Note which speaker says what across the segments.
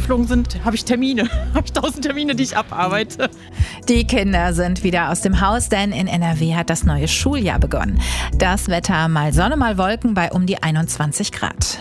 Speaker 1: rausgeflogen sind, habe ich Termine. Habe ich 1000 Termine, die ich abarbeite.
Speaker 2: Die Kinder sind wieder aus dem Haus, denn in NRW hat das neue Schuljahr begonnen. Das Wetter mal Sonne, mal Wolken bei um die 21 Grad.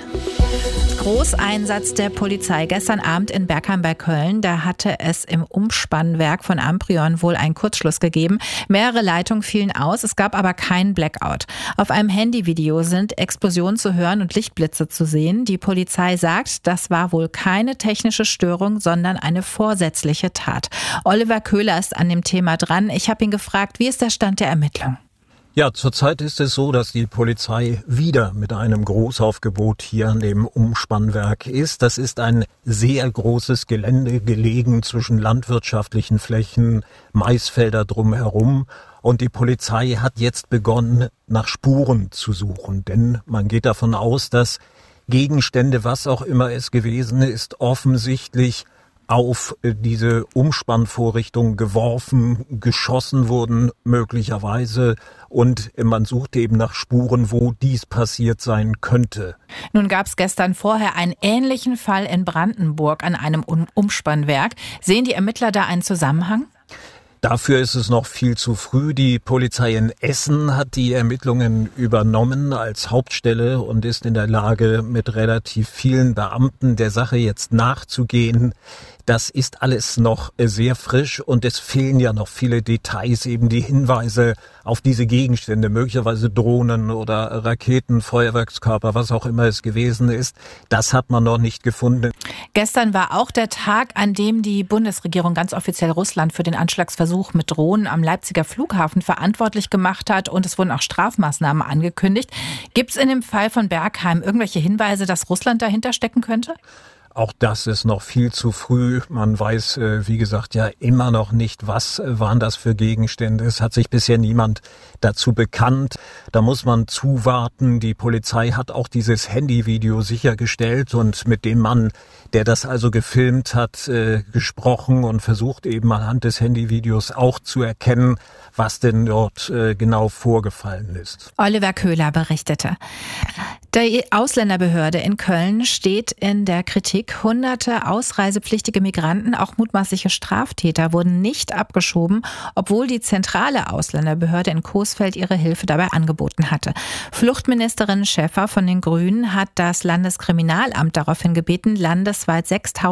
Speaker 2: Großeinsatz der Polizei gestern Abend in Bergheim bei Köln. Da hatte es im Umspannwerk von Amprion wohl einen Kurzschluss gegeben. Mehrere Leitungen fielen aus, es gab aber keinen Blackout. Auf einem Handyvideo sind Explosionen zu hören und Lichtblitze zu sehen. Die Polizei sagt, das war wohl keine technische Störung, sondern eine vorsätzliche Tat. Oliver Köhler ist an dem Thema dran. Ich habe ihn gefragt, wie ist der Stand der Ermittlung?
Speaker 3: Ja, zurzeit ist es so, dass die Polizei wieder mit einem Großaufgebot hier an dem Umspannwerk ist. Das ist ein sehr großes Gelände, gelegen zwischen landwirtschaftlichen Flächen, Maisfelder drumherum. Und die Polizei hat jetzt begonnen, nach Spuren zu suchen. Denn man geht davon aus, dass Gegenstände, was auch immer es gewesen ist, offensichtlich auf diese Umspannvorrichtung geworfen, geschossen wurden möglicherweise, und man sucht eben nach Spuren, wo dies passiert sein könnte.
Speaker 2: Nun gab es gestern vorher einen ähnlichen Fall in Brandenburg an einem Umspannwerk. Sehen die Ermittler da einen Zusammenhang?
Speaker 3: Dafür ist es noch viel zu früh. Die Polizei in Essen hat die Ermittlungen übernommen als Hauptstelle und ist in der Lage, mit relativ vielen Beamten der Sache jetzt nachzugehen. Das ist alles noch sehr frisch und es fehlen ja noch viele Details, eben die Hinweise auf diese Gegenstände, möglicherweise Drohnen oder Raketen, Feuerwerkskörper, was auch immer es gewesen ist. Das hat man noch nicht gefunden.
Speaker 2: Gestern war auch der Tag, an dem die Bundesregierung ganz offiziell Russland für den Anschlagsversuch mit Drohnen am Leipziger Flughafen verantwortlich gemacht hat, und es wurden auch Strafmaßnahmen angekündigt. Gibt es in dem Fall von Bergheim irgendwelche Hinweise, dass Russland dahinter stecken könnte?
Speaker 3: Auch das ist noch viel zu früh. Man weiß, wie gesagt, ja immer noch nicht, was waren das für Gegenstände. Es hat sich bisher niemand dazu bekannt. Da muss man zuwarten. Die Polizei hat auch dieses Handyvideo sichergestellt und mit dem Mann, der das also gefilmt hat, gesprochen und versucht eben anhand des Handyvideos auch zu erkennen, was denn dort genau vorgefallen ist.
Speaker 2: Oliver Köhler berichtete. Die Ausländerbehörde in Köln steht in der Kritik. Hunderte ausreisepflichtige Migranten, auch mutmaßliche Straftäter, wurden nicht abgeschoben, obwohl die zentrale Ausländerbehörde in Coesfeld ihre Hilfe dabei angeboten hatte. Fluchtministerin Schäfer von den Grünen hat das Landeskriminalamt daraufhin gebeten, landesweit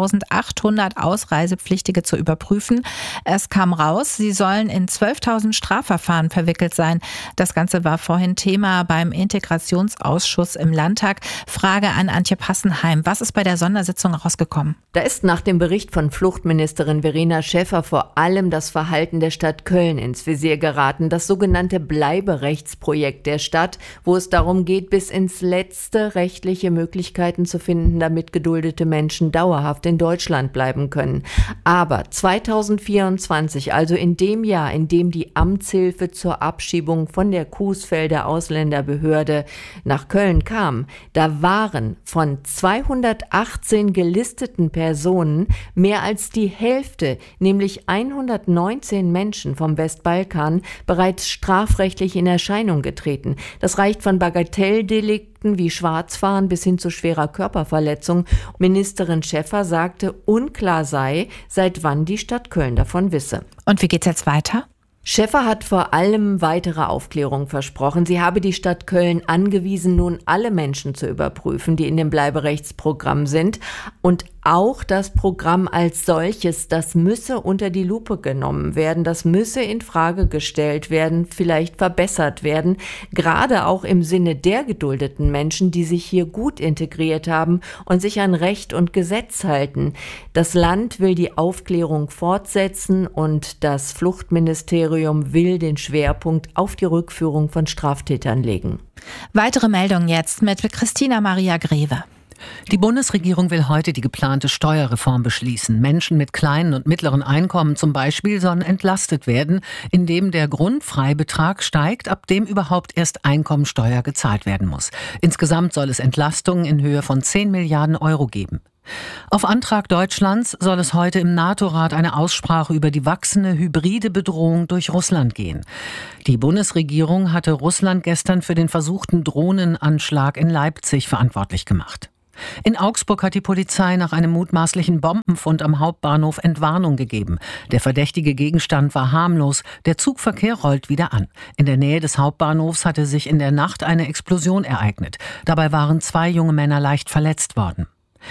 Speaker 2: 6.800 Ausreisepflichtige zu überprüfen. Es kam raus, sie sollen in 12.000 Strafverfahren verwickelt sein. Das Ganze war vorhin Thema beim Integrationsausschuss im Landtag. Frage an Antje Passenheim. Was ist bei der Sondersitzung rausgekommen?
Speaker 4: Da ist nach dem Bericht von Fluchtministerin Verena Schäfer vor allem das Verhalten der Stadt Köln ins Visier geraten. Das sogenannte Bleiberechtsprojekt der Stadt, wo es darum geht, bis ins Letzte rechtliche Möglichkeiten zu finden, damit geduldete Menschen dauerhaft in Deutschland bleiben können. Aber 2024, also in dem Jahr, in dem die Amtshilfe zur Abschiebung von der Coesfelder Ausländerbehörde nach Köln kam, da waren von 218 gelisteten Personen mehr als die Hälfte, nämlich 119 Menschen vom Westbalkan, bereits strafrechtlich in Erscheinung getreten. Das reicht von Bagatelldelikten wie Schwarzfahren bis hin zu schwerer Körperverletzung. Ministerin Schäfer sagte, unklar sei, seit wann die Stadt Köln davon wisse.
Speaker 2: Und wie geht's jetzt weiter?
Speaker 4: Schäfer hat vor allem weitere Aufklärung versprochen. Sie habe die Stadt Köln angewiesen, nun alle Menschen zu überprüfen, die in dem Bleiberechtsprogramm sind. Und auch das Programm als solches, das müsse unter die Lupe genommen werden, das müsse in Frage gestellt werden, vielleicht verbessert werden, gerade auch im Sinne der geduldeten Menschen, die sich hier gut integriert haben und sich an Recht und Gesetz halten. Das Land will die Aufklärung fortsetzen und das Fluchtministerium will den Schwerpunkt auf die Rückführung von Straftätern legen.
Speaker 2: Weitere Meldungen jetzt mit Christina Maria Greve.
Speaker 5: Die Bundesregierung will heute die geplante Steuerreform beschließen. Menschen mit kleinen und mittleren Einkommen zum Beispiel sollen entlastet werden, indem der Grundfreibetrag steigt, ab dem überhaupt erst Einkommensteuer gezahlt werden muss. Insgesamt soll es Entlastungen in Höhe von 10 Milliarden Euro geben. Auf Antrag Deutschlands soll es heute im NATO-Rat eine Aussprache über die wachsende hybride Bedrohung durch Russland gehen. Die Bundesregierung hatte Russland gestern für den versuchten Drohnenanschlag in Leipzig verantwortlich gemacht. In Augsburg hat die Polizei nach einem mutmaßlichen Bombenfund am Hauptbahnhof Entwarnung gegeben. Der verdächtige Gegenstand war harmlos. Der Zugverkehr rollt wieder an. In der Nähe des Hauptbahnhofs hatte sich in der Nacht eine Explosion ereignet. Dabei waren 2 junge Männer leicht verletzt worden.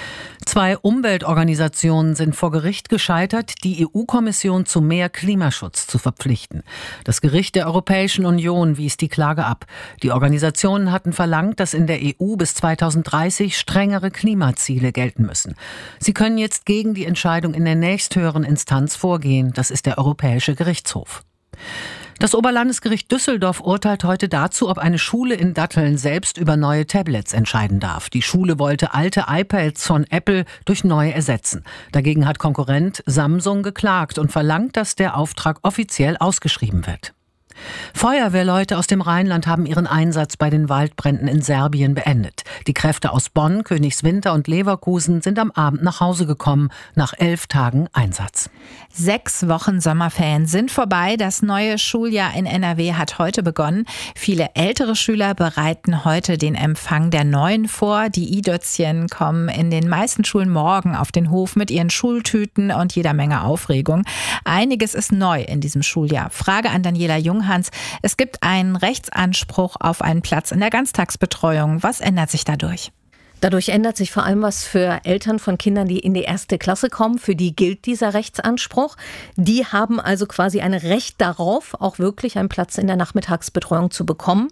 Speaker 5: 2 Umweltorganisationen sind vor Gericht gescheitert, die EU-Kommission zu mehr Klimaschutz zu verpflichten. Das Gericht der Europäischen Union wies die Klage ab. Die Organisationen hatten verlangt, dass in der EU bis 2030 strengere Klimaziele gelten müssen. Sie können jetzt gegen die Entscheidung in der nächsthöheren Instanz vorgehen. Das ist der Europäische Gerichtshof. Das Oberlandesgericht Düsseldorf urteilt heute dazu, ob eine Schule in Datteln selbst über neue Tablets entscheiden darf. Die Schule wollte alte iPads von Apple durch neue ersetzen. Dagegen hat Konkurrent Samsung geklagt und verlangt, dass der Auftrag offiziell ausgeschrieben wird. Feuerwehrleute aus dem Rheinland haben ihren Einsatz bei den Waldbränden in Serbien beendet. Die Kräfte aus Bonn, Königswinter und Leverkusen sind am Abend nach Hause gekommen, nach 11 Tagen Einsatz.
Speaker 2: 6 Wochen Sommerferien sind vorbei. Das neue Schuljahr in NRW hat heute begonnen. Viele ältere Schüler bereiten heute den Empfang der Neuen vor. Die i-Dötzchen kommen in den meisten Schulen morgen auf den Hof mit ihren Schultüten und jeder Menge Aufregung. Einiges ist neu in diesem Schuljahr. Frage an Daniela Junghans. Es gibt einen Rechtsanspruch auf einen Platz in der Ganztagsbetreuung. Was ändert sich dadurch?
Speaker 6: Dadurch ändert sich vor allem was für Eltern von Kindern, die in die 1. Klasse kommen. Für die gilt dieser Rechtsanspruch. Die haben also quasi ein Recht darauf, auch wirklich einen Platz in der Nachmittagsbetreuung zu bekommen.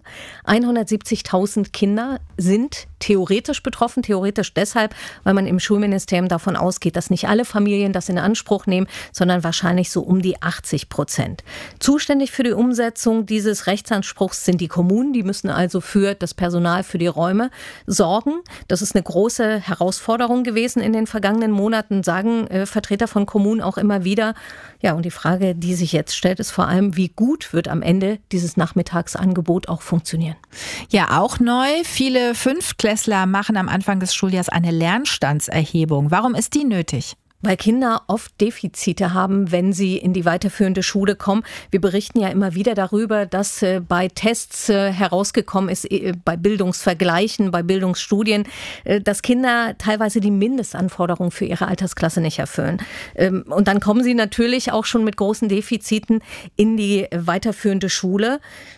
Speaker 6: 170.000 Kinder sind theoretisch betroffen. Theoretisch deshalb, weil man im Schulministerium davon ausgeht, dass nicht alle Familien das in Anspruch nehmen, sondern wahrscheinlich so um die 80%. Zuständig für die Umsetzung dieses Rechtsanspruchs sind die Kommunen. Die müssen also für das Personal, für die Räume sorgen. Das ist eine große Herausforderung gewesen in den vergangenen Monaten, sagen Vertreter von Kommunen auch immer wieder. Ja, und die Frage, die sich jetzt stellt, ist vor allem, wie gut wird am Ende dieses Nachmittagsangebot auch funktionieren?
Speaker 2: Ja, auch neu. Viele Fünftklässler machen am Anfang des Schuljahres eine Lernstandserhebung. Warum ist die nötig?
Speaker 6: Weil Kinder oft Defizite haben, wenn sie in die weiterführende Schule kommen. Wir berichten ja immer wieder darüber, dass bei Tests herausgekommen ist, bei Bildungsvergleichen, bei Bildungsstudien, dass Kinder teilweise die Mindestanforderungen für ihre Altersklasse nicht erfüllen. Und dann kommen sie natürlich auch schon mit großen Defiziten in die weiterführende Schule.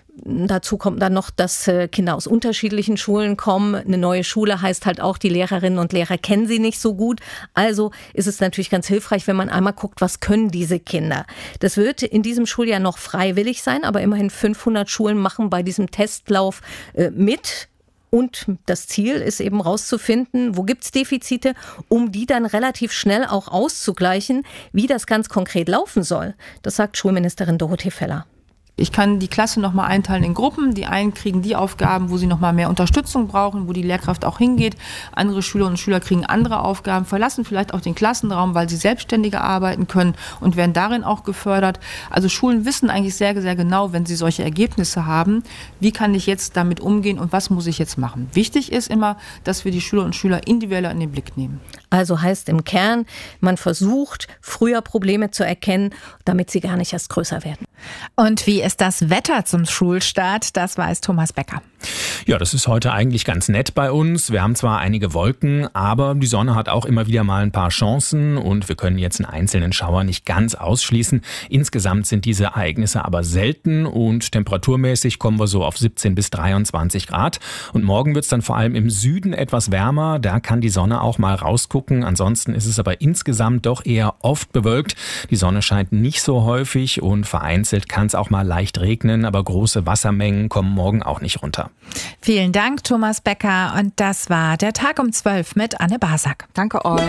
Speaker 6: Dazu kommt dann noch, dass Kinder aus unterschiedlichen Schulen kommen. Eine neue Schule heißt halt auch, die Lehrerinnen und Lehrer kennen sie nicht so gut. Also ist es natürlich ganz hilfreich, wenn man einmal guckt, was können diese Kinder. Das wird in diesem Schuljahr noch freiwillig sein, aber immerhin 500 Schulen machen bei diesem Testlauf mit. Und das Ziel ist eben rauszufinden, wo gibt's Defizite, um die dann relativ schnell auch auszugleichen. Wie das ganz konkret laufen soll, das sagt Schulministerin Dorothee Feller.
Speaker 7: Ich kann die Klasse nochmal einteilen in Gruppen. Die einen kriegen die Aufgaben, wo sie nochmal mehr Unterstützung brauchen, wo die Lehrkraft auch hingeht. Andere Schülerinnen und Schüler kriegen andere Aufgaben, verlassen vielleicht auch den Klassenraum, weil sie selbstständiger arbeiten können und werden darin auch gefördert. Also Schulen wissen eigentlich sehr, sehr genau, wenn sie solche Ergebnisse haben, wie kann ich jetzt damit umgehen und was muss ich jetzt machen. Wichtig ist immer, dass wir die Schülerinnen und Schüler individueller in den Blick nehmen.
Speaker 6: Also heißt im Kern, man versucht, früher Probleme zu erkennen, damit sie gar nicht erst größer werden.
Speaker 2: Und wie ist das Wetter zum Schulstart? Das weiß Thomas Becker.
Speaker 8: Ja, das ist heute eigentlich ganz nett bei uns. Wir haben zwar einige Wolken, aber die Sonne hat auch immer wieder mal ein paar Chancen und wir können jetzt einen einzelnen Schauer nicht ganz ausschließen. Insgesamt sind diese Ereignisse aber selten und temperaturmäßig kommen wir so auf 17 bis 23 Grad. Und morgen wird es dann vor allem im Süden etwas wärmer. Da kann die Sonne auch mal rausgucken. Ansonsten ist es aber insgesamt doch eher oft bewölkt. Die Sonne scheint nicht so häufig und vereinzelt kann es auch mal leicht regnen, aber große Wassermengen kommen morgen auch nicht runter.
Speaker 2: Vielen Dank, Thomas Becker. Und das war der Tag um 12 mit Anne Basak.
Speaker 9: Danke euch.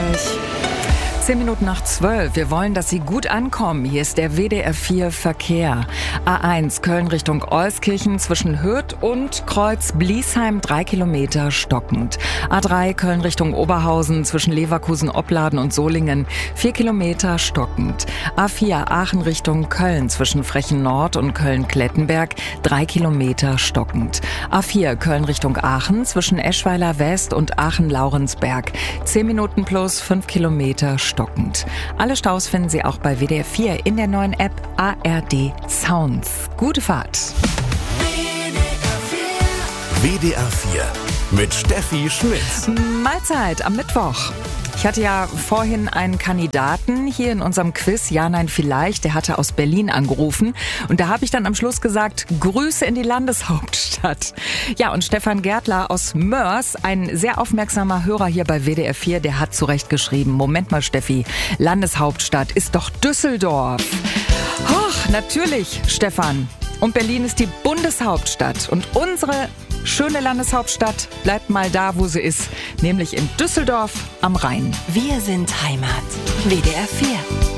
Speaker 9: 10 Minuten nach 12. Wir wollen, dass Sie gut ankommen. Hier ist der WDR 4 Verkehr. A1 Köln Richtung Euskirchen zwischen Hürth und Kreuz-Bliesheim 3 Kilometer stockend. A3 Köln Richtung Oberhausen zwischen Leverkusen-Opladen und Solingen 4 Kilometer stockend. A4 Aachen Richtung Köln zwischen Frechen Nord und Köln-Klettenberg 3 Kilometer stockend. A4 Köln Richtung Aachen zwischen Eschweiler West und Aachen-Laurensberg 10 Minuten plus 5 Kilometer stockend. Alle Staus finden Sie auch bei WDR 4 in der neuen App ARD Sounds. Gute Fahrt!
Speaker 10: WDR 4 mit Steffi Schmitz.
Speaker 9: Mahlzeit am Mittwoch. Ich hatte ja vorhin einen Kandidaten hier in unserem Quiz, ja, nein, vielleicht, der hatte aus Berlin angerufen und da habe ich dann am Schluss gesagt, Grüße in die Landeshauptstadt. Ja, und Stefan Gärtler aus Mörs, ein sehr aufmerksamer Hörer hier bei WDR 4, der hat zu Recht geschrieben, Moment mal Steffi, Landeshauptstadt ist doch Düsseldorf. Ach, natürlich, Stefan. Und Berlin ist die Bundeshauptstadt und unsere schöne Landeshauptstadt bleibt mal da, wo sie ist, nämlich in Düsseldorf am Rhein.
Speaker 11: Wir sind Heimat. WDR 4.